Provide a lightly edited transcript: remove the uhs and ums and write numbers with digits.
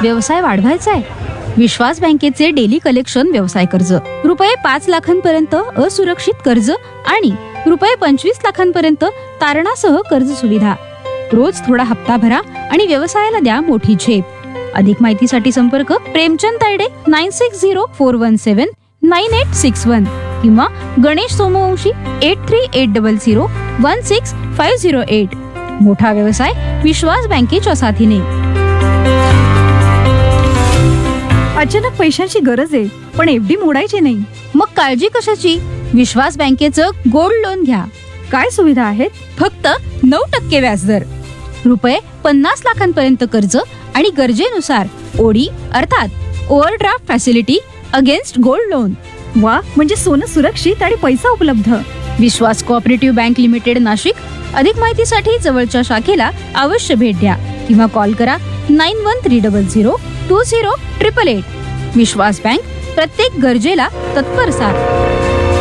व्यवसाय वाढवायचा आहे? विश्वास बँकेचे डेली कलेक्शन व्यवसाय कर्ज, रुपये 5 लाखांपर्यंत असुरक्षित कर्ज आणि रुपये 25 लाखांपर्यंत तारणासह कर्ज सुविधा. रोज थोडा हप्ता भरा आणि व्यवसायाला द्या मोठी झेप. अधिक माहितीसाठी संपर्क प्रेमचंद तायडे 9604179861 किंवा गणेश सोमवंशी 8380016508. मोठा व्यवसाय विश्वास बँकेच्या साथीने. अचानक पैशांची गरज आहे, पण एफडी मोडायची नाही. मग काळजी कशाची? विश्वास बँकेचं गोल्ड लोन घ्या. काय सुविधा आहेत? फक्त 9% व्याजदर, रुपये 50 लाखांपर्यंत कर्ज आणि गरजेनुसार ओडी अर्थात overdraft facility against gold loan. वा, म्हणजे सोनं सुरक्षित आणि पैसा उपलब्ध. विश्वास कोऑपरेटिव्ह बँक लिमिटेड, नाशिक. अधिक माहितीसाठी जवळच्या शाखेला अवश्य भेट द्या किंवा कॉल करा 9130020888. विश्वास बँक, प्रत्येक गरजेला तत्पर साथ.